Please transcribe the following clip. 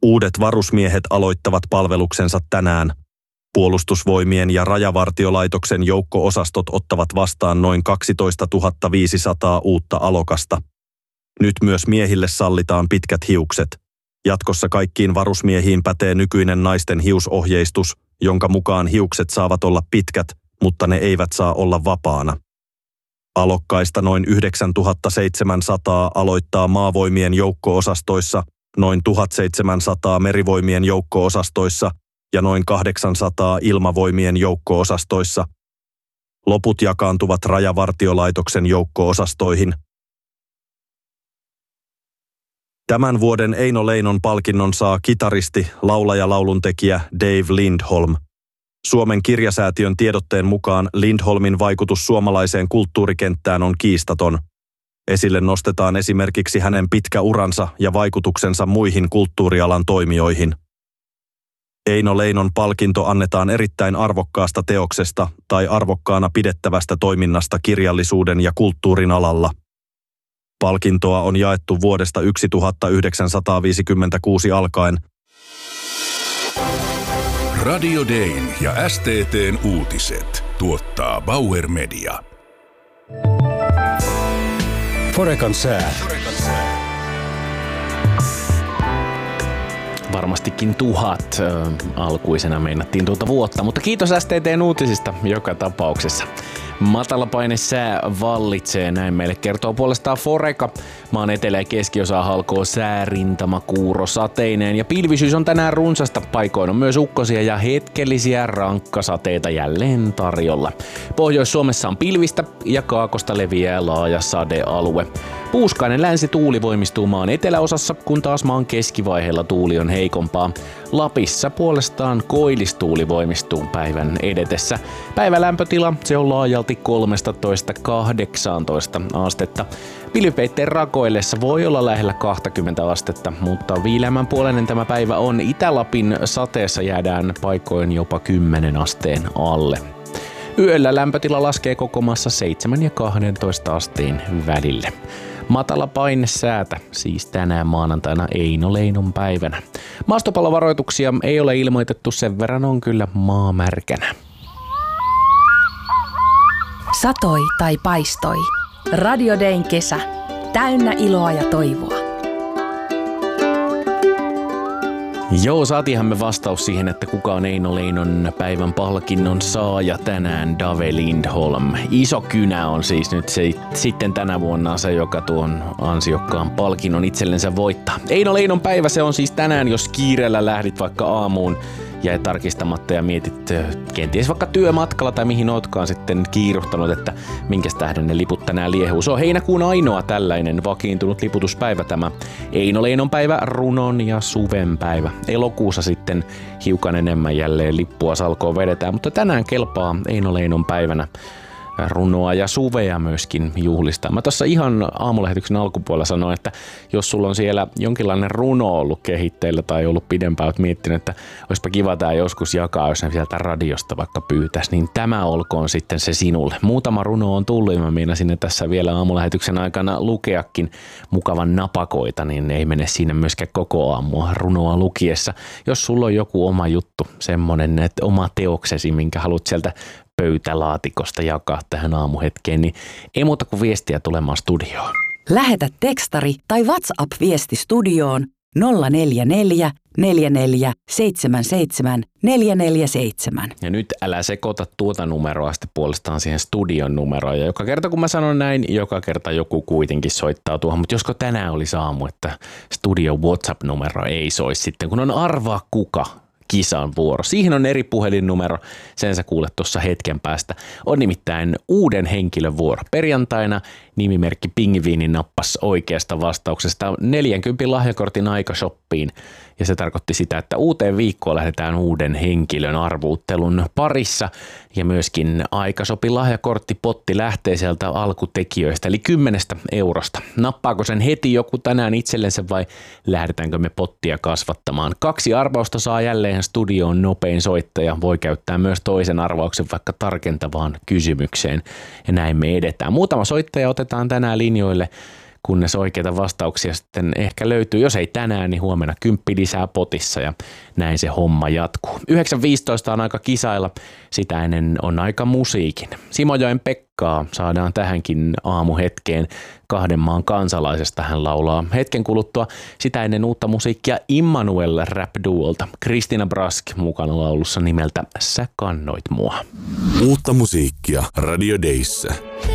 Uudet varusmiehet aloittavat palveluksensa tänään. Puolustusvoimien ja Rajavartiolaitoksen joukko-osastot ottavat vastaan noin 12 500 uutta alokasta. Nyt myös miehille sallitaan pitkät hiukset. Jatkossa kaikkiin varusmiehiin pätee nykyinen naisten hiusohjeistus, jonka mukaan hiukset saavat olla pitkät, mutta ne eivät saa olla vapaana. Alokkaista noin 9700 aloittaa maavoimien joukko-osastoissa, noin 1700 merivoimien joukko-osastoissa ja noin 800 ilmavoimien joukko-osastoissa. Loput jakaantuvat Rajavartiolaitoksen joukko-osastoihin. Tämän vuoden Eino Leinon palkinnon saa kitaristi, laulaja, lauluntekijä Dave Lindholm. Suomen kirjasäätiön tiedotteen mukaan Lindholmin vaikutus suomalaiseen kulttuurikenttään on kiistaton. Esille nostetaan esimerkiksi hänen pitkä uransa ja vaikutuksensa muihin kulttuurialan toimijoihin. Eino Leinon palkinto annetaan erittäin arvokkaasta teoksesta tai arvokkaana pidettävästä toiminnasta kirjallisuuden ja kulttuurin alalla. Palkintoa on jaettu vuodesta 1956 alkaen. Radio Dayn ja STT:n uutiset tuottaa Bauer Media. Forecan sää. Varmastikin 1000 alkuisena meinattiin tuota vuotta, mutta kiitos STT:n uutisista joka tapauksessa. Matalapaine sää vallitsee, näin meille kertoo puolestaan Foreca. Maan etelä- ja keskiosaa halkoo säärintama kuuro sateineen ja pilvisyys on tänään runsasta. Paikoin on myös ukkosia ja hetkellisiä rankkasateita jälleen tarjolla. Pohjois-Suomessa on pilvistä ja kaakosta leviää laaja sadealue. Puuskainen länsituuli voimistuu maan eteläosassa, kun taas maan keskivaiheella tuuli on heikompaa. Lapissa puolestaan koillistuuli voimistuu päivän edetessä. Päivän lämpötila se on laajalti 13–18 astetta. Pilvipeitteen rakoillessa voi olla lähellä 20 astetta, mutta viileämmän puoleinen tämä päivä on. Itä-Lapin sateessa jäädään paikoin jopa 10 asteen alle. Yöllä lämpötila laskee koko maassa 7 ja 12 asteen välille. Matala paine säätä, siis tänään maanantaina Eino Leinon päivänä. Maastopallovaroituksia ei ole ilmoitettu, sen verran on kyllä maa märkänä. Satoi tai paistoi. Radio Dayn kesä. Täynnä iloa ja toivoa. Joo, saatiinhan me vastaus siihen, että kuka on Eino Leinon päivän palkinnon saaja tänään, Dave Lindholm. Iso kynä on siis nyt sitten tänä vuonna se, joka tuon ansiokkaan palkinnon itsellensä voittaa. Eino Leinon päivä se on siis tänään, jos kiireellä lähdit vaikka aamuun jäi tarkistamatta ja mietit kenties vaikka työmatkalla tai mihin ootkaan sitten kiiruhtanut, että minkäs tähden ne liput tänään liehuu. Se on heinäkuun ainoa tällainen vakiintunut liputuspäivä tämä Eino Leinon päivä, runon ja suven päivä. Elokuussa sitten hiukan enemmän jälleen lippua salkoon vedetään, mutta tänään kelpaa Eino Leinon päivänä runoa ja suvea myöskin juhlistaa. Mä tuossa ihan aamulähetyksen alkupuolella sanoin, että jos sulla on siellä jonkinlainen runo ollut kehitteillä tai ollut pidempään, oot miettinyt, että olisipa kiva tää joskus jakaa, jos ne sieltä radiosta vaikka pyytäisi, niin tämä olkoon sitten se sinulle. Muutama runo on tullut ja mä meinasin ne tässä vielä aamulähetyksen aikana lukeakin mukavan napakoita, niin ei mene siinä myöskään koko aamua runoa lukiessa. Jos sulla on joku oma juttu, semmonen, että oma teoksesi, minkä haluat sieltä pöytälaatikosta jakaa tähän aamuhetkeen, niin ei muuta kuin viestiä tulemaan studioon. Lähetä tekstari tai WhatsApp-viesti studioon 044 44 77 447. Ja nyt älä sekoita tuota numeroa sitten puolestaan siihen studion numeroon. Ja joka kerta kun mä sanon näin, joka kerta joku kuitenkin soittaa tuohon. Mutta josko tänään olisi aamu, että studion WhatsApp-numero ei soisi sitten, kun on arvaa kuka kisan vuoro. Siihen on eri puhelinnumero, sen sä kuulet tuossa hetken päästä. On nimittäin uuden henkilön vuoro. Perjantaina nimimerkki Pingviini nappasi oikeasta vastauksesta 40 lahjakortin aikashoppiin. Ja se tarkoitti sitä, että uuteen viikkoon lähdetään uuden henkilön arvuuttelun parissa. Ja myöskin aikashopin lahjakorttipotti lähtee sieltä alkutekijöistä, eli 10 eurosta. Nappaako sen heti joku tänään itsellensä vai lähdetäänkö me pottia kasvattamaan? 2 arvausta saa jälleen studioon nopein soittaja. Voi käyttää myös toisen arvauksen vaikka tarkentavaan kysymykseen. Ja näin me edetään. Muutama soittaja otetaan tänään linjoille. kunnes oikeita vastauksia sitten ehkä löytyy. Jos ei tänään, niin huomenna 10 lisää potissa ja näin se homma jatkuu. 9.15 on aika kisailla, sitä ennen on aika musiikin. Simojoen Pekkaa saadaan tähänkin aamuhetkeen 2 maan kansalaisesta. Hän laulaa hetken kuluttua sitä ennen uutta musiikkia Immanuel rap-duolta. Kristina Brask mukana laulussa nimeltä Sä kannoit mua. Uutta musiikkia Radio Dayssä.